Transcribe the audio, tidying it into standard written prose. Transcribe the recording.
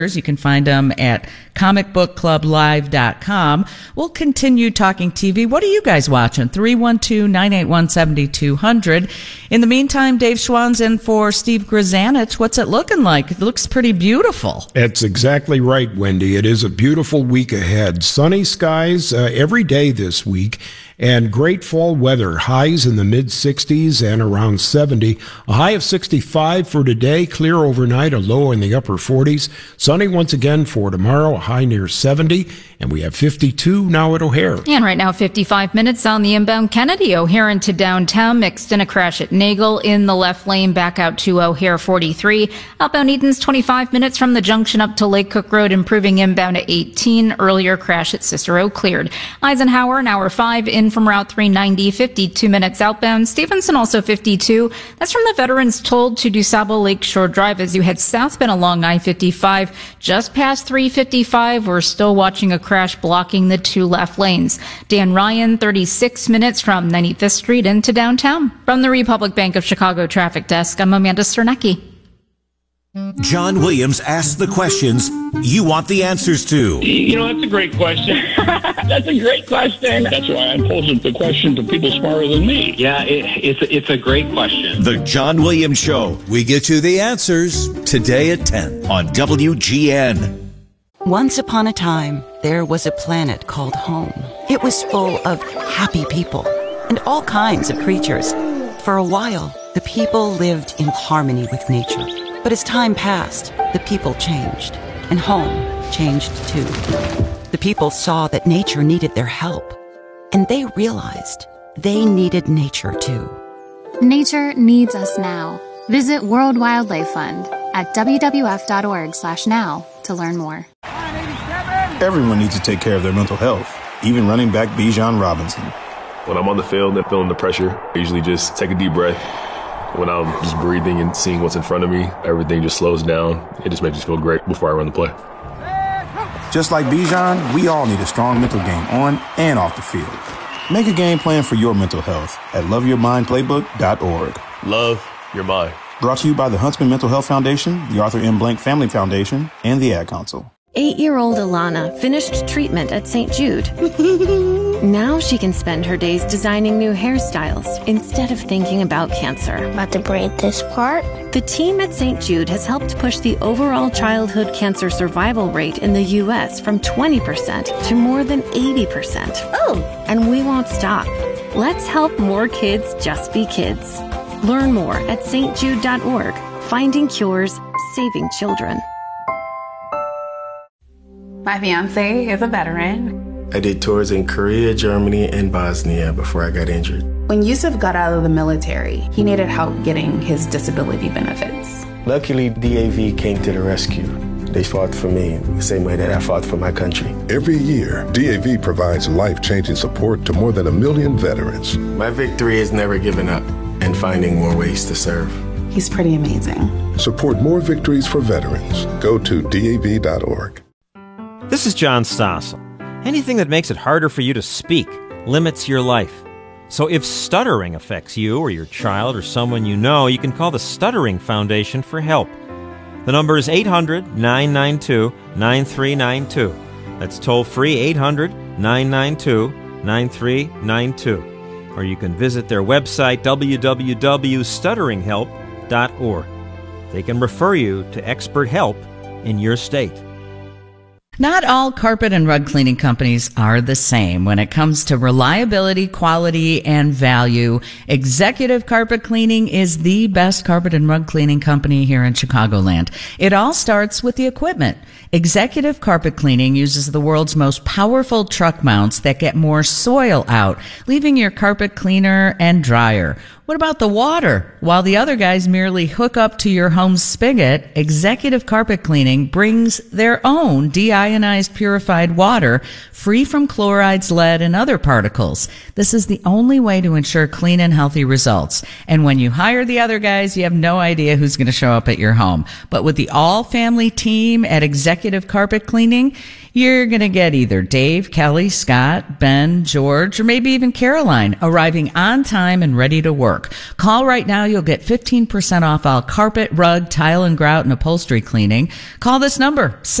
You can find them at comicbookclublive.com. We'll continue talking TV. What are you guys watching? 312-981-7200. In the meantime, Dave Schwann's in for Steve Grzanich. What's it looking like? It looks pretty beautiful. That's exactly right, Wendy. It is a beautiful week ahead. Sunny skies every day this week. And great fall weather, highs in the mid-60s and around 70. A high of 65 for today, clear overnight, a low in the upper 40s. Sunny once again for tomorrow, a high near 70. And we have 52 now at O'Hare. And right now, 55 minutes on the inbound Kennedy. O'Hare into downtown, mixed in a crash at Nagel in the left lane, back out to O'Hare 43. Outbound Eaton's 25 minutes from the junction up to Lake Cook Road, improving inbound at 18. Earlier crash at Cicero cleared. Eisenhower, an hour 5 in from Route 390, 52 minutes outbound. Stevenson also 52. That's from the Veterans Toll to DuSable Lakeshore Drive as you head southbound along I-55. Just past 355, we're still watching a crash blocking the 2 left lanes. Dan Ryan, 36 minutes from 95th Street into downtown. From the Republic Bank of Chicago Traffic Desk, I'm Amanda Sternecki. John Williams asks the questions you want the answers to. You know, that's a great question. That's a great question. That's why I posed the question to people smarter than me. Yeah, it's a great question. The John Williams Show. We get you the answers today at 10 on WGN. Once upon a time, there was a planet called home. It was full of happy people and all kinds of creatures. For a while, the people lived in harmony with nature. But as time passed, the people changed, and home changed too. The people saw that nature needed their help, and they realized they needed nature too. Nature needs us now. Visit World Wildlife Fund at wwf.org/now to learn more. Everyone needs to take care of their mental health, even running back Bijan Robinson. When I'm on the field and feeling the pressure, I usually just take a deep breath. When I'm just breathing and seeing what's in front of me, everything just slows down. It just makes me feel great before I run the play. Just like Bijan, we all need a strong mental game on and off the field. Make a game plan for your mental health at loveyourmindplaybook.org. Love your mind. Brought to you by the Huntsman Mental Health Foundation, the Arthur M. Blank Family Foundation, and the Ad Council. 8-year-old Alana finished treatment at St. Jude. Now she can spend her days designing new hairstyles instead of thinking about cancer. About to braid this part. The team at St. Jude has helped push the overall childhood cancer survival rate in the U.S. from 20% to more than 80%. Oh! And we won't stop. Let's help more kids just be kids. Learn more at stjude.org. Finding cures, saving children. My fiance is a veteran. I did tours in Korea, Germany, and Bosnia before I got injured. When Yusuf got out of the military, he needed help getting his disability benefits. Luckily, DAV came to the rescue. They fought for me the same way that I fought for my country. Every year, DAV provides life-changing support to more than 1 million veterans. My victory is never giving up and finding more ways to serve. He's pretty amazing. Support more victories for veterans. Go to DAV.org. This is John Stossel. Anything that makes it harder for you to speak limits your life. So if stuttering affects you or your child or someone you know, you can call the Stuttering Foundation for help. The number is 800-992-9392. That's toll-free 800-992-9392. Or you can visit their website, www.stutteringhelp.org. They can refer you to expert help in your state. Not all carpet and rug cleaning companies are the same when it comes to reliability, quality, and value. Executive Carpet Cleaning is the best carpet and rug cleaning company here in Chicagoland. It all starts with the equipment. Executive Carpet Cleaning uses the world's most powerful truck mounts that get more soil out, leaving your carpet cleaner and drier. What about the water? While the other guys merely hook up to your home's spigot, Executive Carpet Cleaning brings their own deionized purified water free from chlorides, lead, and other particles. This is the only way to ensure clean and healthy results. And when you hire the other guys, you have no idea who's going to show up at your home. But with the all-family team at Executive Carpet Cleaning, You're going to get either Dave, Kelly, Scott, Ben, George, or maybe even Caroline arriving on time and ready to work. Call right now. You'll get 15% off all carpet, rug, tile and grout, and upholstery cleaning. Call this number,